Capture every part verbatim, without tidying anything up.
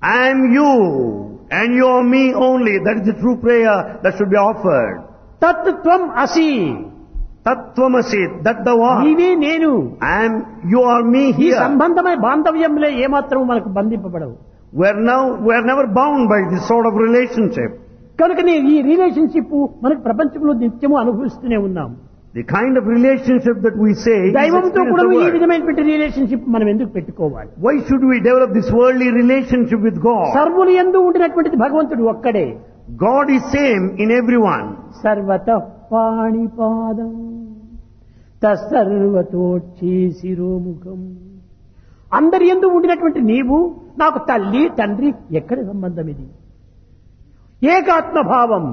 I am you and you are me only. That is the true prayer that should be offered. తత్ త్వం అసి, Tattvamasi, that thou art. నీవే నేను. I am, you are me ఈ here. సంబంధమైన బాంధవ్యంలో ఏమాత్రం మనకు బంధింపబడవు. We are now, we are never bound by this sort of relationship. కనుకనే ఈ రిలేషన్షిప్ మనకు ప్రపంచంలో నిత్యము అనుభవిస్తూనే ఉన్నాం. The kind of relationship that we say is దైవంతో experienced కూడా in the ఈ world. విధమైనటువంటి రిలేషన్షిప్ మనం ఎందుకు పెట్టుకోవాలి? Why should we develop this worldly relationship with God? సర్వులు యందు ఉండినటువంటిది భగవంతుడు ఒక్కడే. God is same in everyone. సర్వత పాణిపాదం తస్సర్వతోక్షి శిరోముఖం. అందరి యందు ఉండినటువంటి నీవు నాకు తల్లి తండ్రి ఎక్కడి సంబంధం ఇది? ఏకాత్మభావం.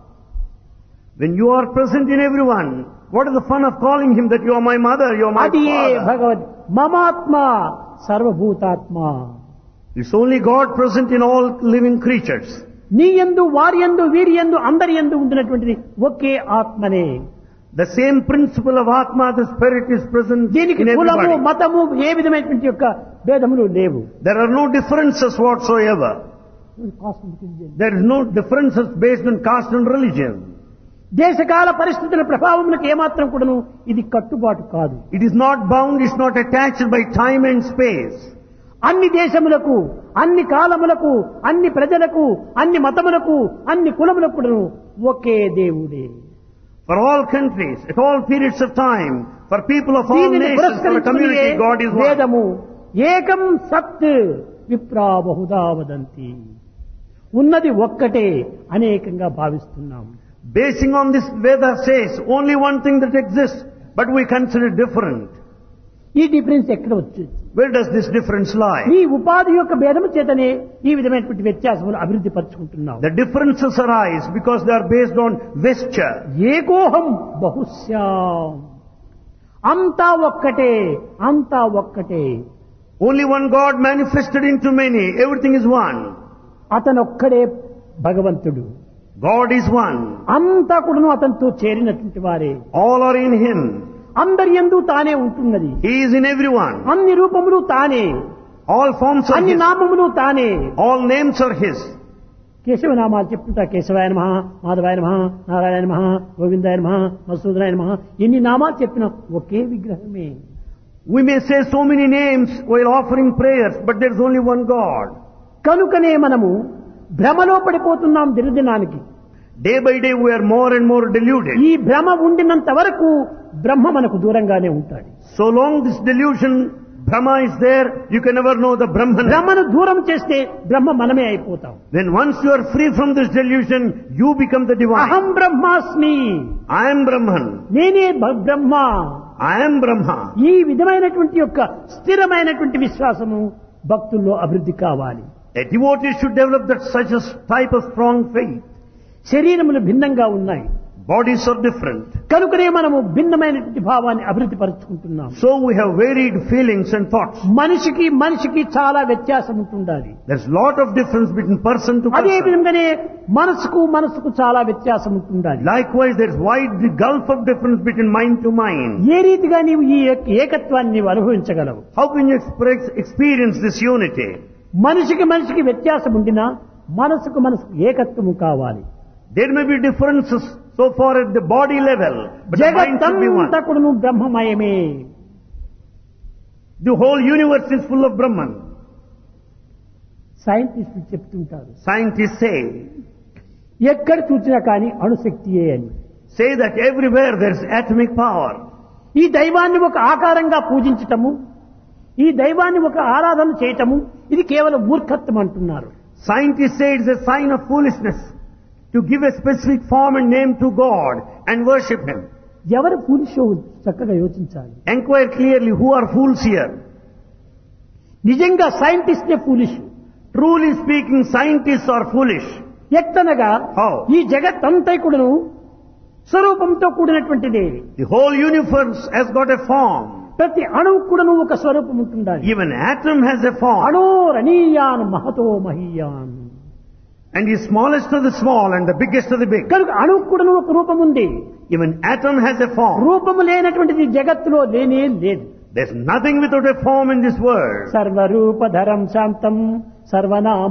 When you are present in everyone, what is the fun of calling him that you are my mother, you are my అది ఏ father? భగవద్ మమాత్మ సర్వభూతాత్మ. It's only God present in all living creatures. నీ యందు వారి యందు వీరి యందు అందరి యందు ఉండినటువంటిది ఒకే ఆత్మనే. The same principle of Atma, the Spirit, is present దీనికి in కులము everybody. మతము ఏ విధమైనటువంటి యొక్క భేదములు లేవు. There are no differences whatsoever. There is no differences based on caste and religion. దేశకాల పరిస్థితుల ప్రభావములకు ఏమాత్రం కూడాను ఇది కట్టుబాటు కాదు. It is not bound, it's not attached by time and space. అన్ని దేశములకు, అన్ని కాలములకు, అన్ని ప్రజలకు, అన్ని మతములకు, అన్ని కులములకు కూడాను ఒకే దేవుడే. For all countries, at all periods of time, for people of all దీనిని nations, for a పురస్కరించుకునే community, God is one. వేదము ఏకం సత్ విప్రా బహుదా వదంతి. ఉన్నది ఒక్కటే అనేకంగా భావిస్తున్నాం. Basing on this, Veda says only one thing that exists, but we consider it different. ఈ difference ఎక్కడ వచ్చింది? Where does this difference lie? ఈ ఉపాధి యొక్క భేదము చేతనే ఈ విధమైనటువంటి వ్యత్యాసములు అభివృద్ధి పరుచుకుంటున్నాం. The differences arise because they are based on vesture. ఏకోహం బహుశ్యాం. అంతా ఒక్కటే, అంతా ఒక్కటే. Only one God manifested into many. Everything is one. అతనొక్కడే భగవంతుడు. God is one. అంతా కూడాను అతనితో చేరినటువంటి వారే. All are in Him. అందరి యందు తానే ఉంటున్నది. He is in everyone. అన్ని రూపములు తానే, All forms are అన్ని His. నామములు తానే. All names are His. కేశవనామాలు చెప్తుంటా. కేశవాయ నమః, మాధవాయ నమః, నారాయణ నమః, గోవిందాయ నమః, మధుసూదనాయ నమః. ఎన్ని నామాలు చెప్పినా ఒకే విగ్రహమే. We may say so many names while offering prayers, but there is only one God. కనుకనే మనము భ్రమలో పడిపోతున్నాం దినదినానికి. Day by day we are more and more deluded. ఈ భ్రమ ఉండినంత వరకు బ్రహ్మ మనకు దూరంగానే ఉంటాడు. So long this delusion, Brahma is there, you can never know the Brahman. బ్రహ్మను దూరం చేస్తే బ్రహ్మ మనమే అయిపోతాం. Then once you are free from this delusion, you become the divine. అహం బ్రహ్మాస్మి, I am Brahman. నేనే బ- బ్రహ్మ. I am Brahma. ఈ విధమైనటువంటి యొక్క స్థిరమైనటువంటి విశ్వాసము భక్తుల్లో అభివృద్ధి కావాలి. A devotee should develop that such a type of strong faith. శరీరములు భిన్నంగా ఉన్నాయి Bodies are different. కనుకనే మనము భిన్నమైనటువంటి భావాన్ని అభివృద్ధి పరుచుకుంటున్నాం. So we have varied feelings and thoughts. మనిషికి మనిషికి చాలా వ్యత్యాసం ఉంటుండాలి. There's lot of difference between person to అదే person. విధంగానే మనసుకు మనసుకు చాలా వ్యత్యాసం ఉంటుండాలి. Likewise, there's wide the gulf of difference between mind to mind. ఏ రీతిగా నీవు ఈ ఏక- ఏకత్వాన్ని నీవు అనుభవించగలవు? How can you express, experience this unity? మనిషికి మనిషికి వ్యత్యాసం ఉండినా మనసుకు మనసుకు ఏకత్వము కావాలి. There may be differences so far at the body level, but the mind should be one. జగత్తంతా కూడాను బ్రహ్మమయమే. The whole universe is full of Brahman. సైంటిస్టులు చెప్తుంటారు, Scientists say, ఎక్కడ చూసినా కానీ అణుశక్తియే అని. say that everywhere there's atomic power. ఈ దైవాన్ని ఒక ఆకారంగా పూజించటము, ఈ దైవాన్ని ఒక ఆరాధన చేయటము ఇది కేవలం మూర్ఖత్వం అంటున్నారు. Scientists say it's a sign of foolishness to give a specific form and name to God and worship Him. ఎవరు ఫూలిషో చక్కగా యోచించాలి. Enquire clearly who are fools here. నిజంగా సైంటిస్టే foolish. Truly speaking, scientists are foolish. ఎత్తనగా How? ఈ జగత్తంతా కూడాను స్వరూపంతో కూడినటువంటిదే. The whole universe has got a form. ప్రతి అణువు కూడాను ఒక స్వరూపం ఉంటుండాలి. Even atom has a form. అణోరణీయాన్ Mahato మహీయాన్. And the smallest of the small and the biggest of the big. కనుక అణువు కూడాను ఒక రూపం ఉంది. Even atom has a form. రూపము లేనటువంటిది జగత్తులో లేనే లేదు. There's nothing without a form in this world. సర్వరూపధరం శాంతం సర్వనామ